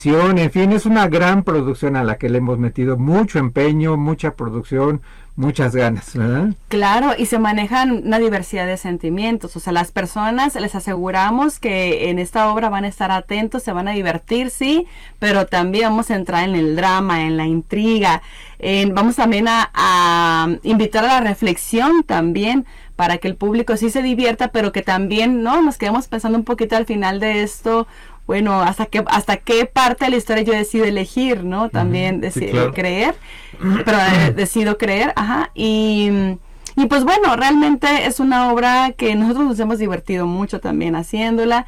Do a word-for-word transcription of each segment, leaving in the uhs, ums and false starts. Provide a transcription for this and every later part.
En fin, es una gran producción a la que le hemos metido mucho empeño, mucha producción, muchas ganas, ¿verdad? Claro, y se manejan una diversidad de sentimientos, o sea, las personas les aseguramos que en esta obra van a estar atentos, se van a divertir, sí, pero también vamos a entrar en el drama, en la intriga, en, vamos también a, a invitar a la reflexión también, para que el público sí se divierta, pero que también, ¿no?, nos quedemos pensando un poquito al final de esto. Bueno, hasta qué hasta qué parte de la historia yo decido elegir, ¿no? También uh-huh, decido sí, claro. creer, pero eh, decido creer, ajá, y, y pues bueno, realmente es una obra que nosotros nos hemos divertido mucho también haciéndola,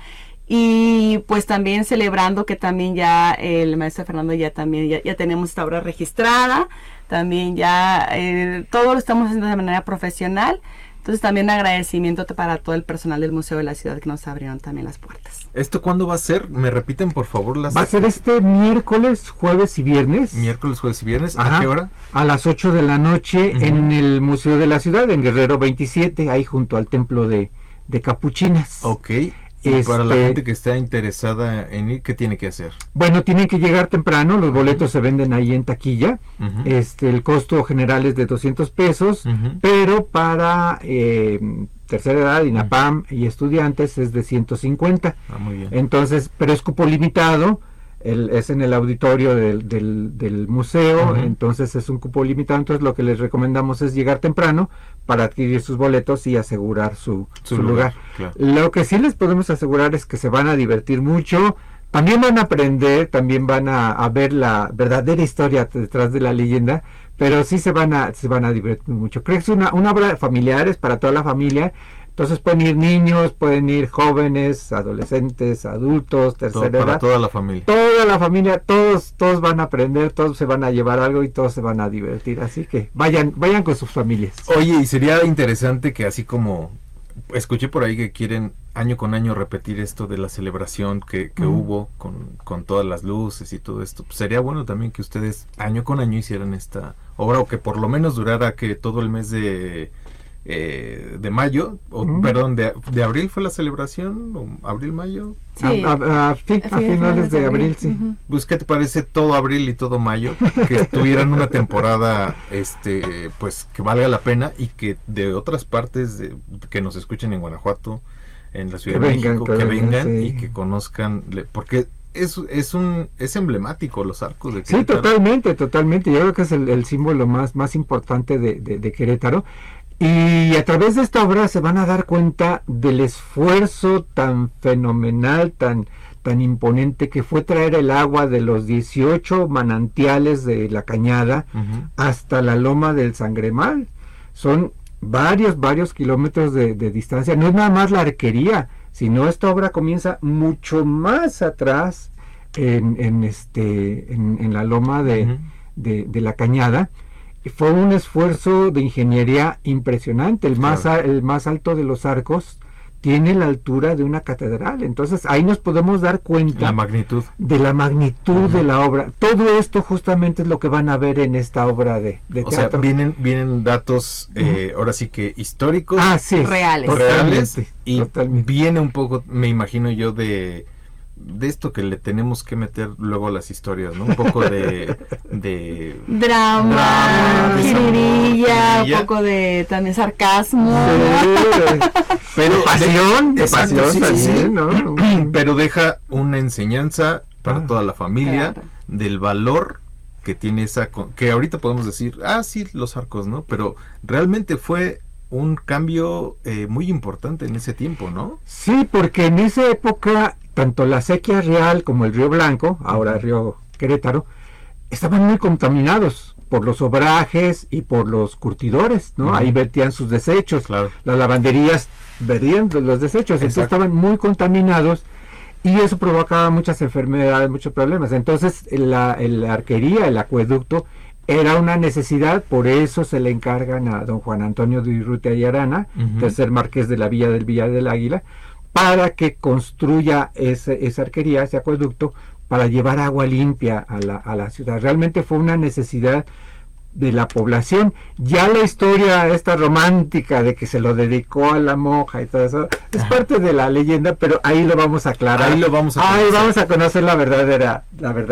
y pues también celebrando que también ya el maestro Fernando ya también, ya, ya tenemos esta obra registrada, también ya eh, todo lo estamos haciendo de manera profesional. Entonces también agradecimiento para todo el personal del Museo de la Ciudad que nos abrieron también las puertas. ¿Esto cuándo va a ser? ¿Me repiten por favor las... Va a ser este miércoles, jueves y viernes. Miércoles, jueves y viernes. Ajá. ¿A qué hora? A las ocho de la noche uh-huh. en el Museo de la Ciudad, en Guerrero veintisiete, ahí junto al templo de, de Capuchinas. Ok. Y este, para la gente que está interesada en ir, ¿qué tiene que hacer? Bueno, tienen que llegar temprano, los boletos uh-huh. se venden ahí en taquilla, uh-huh. este el costo general es de doscientos pesos, uh-huh. pero para eh, tercera edad, INAPAM uh-huh. y estudiantes es de ciento cincuenta. Ah, muy bien. Entonces, pero es cupo limitado, el, es en el auditorio del, del, del museo, uh-huh. entonces es un cupo limitado, entonces lo que les recomendamos es llegar temprano para adquirir sus boletos y asegurar su, su, su lugar. lugar. Claro. Lo que sí les podemos asegurar es que se van a divertir mucho, también van a aprender, también van a, a ver la verdadera historia detrás de la leyenda, pero sí se van a, se van a divertir mucho. Creo que es una, una obra familiar, es para toda la familia. Entonces pueden ir niños, pueden ir jóvenes, adolescentes, adultos, tercera Todo, edad. Para toda la familia. Toda la familia, todos todos van a aprender, todos se van a llevar algo y todos se van a divertir. Así que vayan vayan con sus familias. Oye, y sería interesante que así como escuché por ahí que quieren año con año repetir esto de la celebración que, que mm. hubo con, con todas las luces y todo esto. Pues sería bueno también que ustedes año con año hicieran esta obra o que por lo menos durara que todo el mes de... Eh, de mayo, o, uh-huh. perdón, de, de abril fue la celebración, o abril, mayo. Sí, a, a, a, fi, a finales de abril, abril sí. Uh-huh. Pues, ¿qué te parece todo abril y todo mayo? Que tuvieran una temporada, este, pues, que valga la pena y que de otras partes de, que nos escuchen en Guanajuato, en la Ciudad que de vengan, México, que vengan sí. y que conozcan, porque es, es un es emblemático los arcos de Querétaro. Sí, totalmente, totalmente. Yo creo que es el, el símbolo más, más importante de, de, de Querétaro. Y a través de esta obra se van a dar cuenta del esfuerzo tan fenomenal, tan, tan imponente que fue traer el agua de los dieciocho manantiales de la Cañada uh-huh. hasta la loma del Sangremal. Son varios, varios kilómetros de, de distancia. No es nada más la arquería, sino esta obra comienza mucho más atrás en, en, este, en, en la loma de, uh-huh. de, de la Cañada. Fue un esfuerzo de ingeniería impresionante. El más, claro. el más alto de los arcos tiene la altura de una catedral. Entonces ahí nos podemos dar cuenta la magnitud. de la magnitud uh-huh. de la obra. Todo esto justamente es lo que van a ver en esta obra de, de o teatro. O sea, vienen, vienen datos, eh, uh-huh. ahora sí que históricos. Ah, sí. Reales. Reales. Y totalmente. Viene un poco, me imagino yo, de... de esto que le tenemos que meter luego a las historias, ¿no? Un poco de... de drama, jiribilla, un poco de también sarcasmo. Sí, pero pasión, de pasión sí, también, sí, sí. ¿no? Pero deja una enseñanza para ah, toda la familia, claro. del valor que tiene esa... que ahorita podemos decir, ah, sí, los arcos, ¿no? Pero realmente fue... un cambio eh, muy importante en ese tiempo, ¿no? Sí, porque en esa época tanto la Acequia Real como el Río Blanco, ahora Río Querétaro, estaban muy contaminados por los obrajes y por los curtidores, ¿no? Uh-huh. Ahí vertían sus desechos, claro. Las lavanderías vertían los desechos, Exacto. entonces estaban muy contaminados y eso provocaba muchas enfermedades, muchos problemas. Entonces la, la arquería, el acueducto, era una necesidad, por eso se le encargan a don Juan Antonio de Urrutia y Arana, uh-huh. tercer marqués de la Villa del Villar del Águila, para que construya ese, esa arquería, ese acueducto, para llevar agua limpia a la, a la ciudad. Realmente fue una necesidad de la población. Ya la historia esta romántica de que se lo dedicó a la monja y todo eso es Ajá. parte de la leyenda, pero ahí lo vamos a aclarar. Ahí lo vamos a Ahí conocer. vamos a conocer la verdadera, la verdad.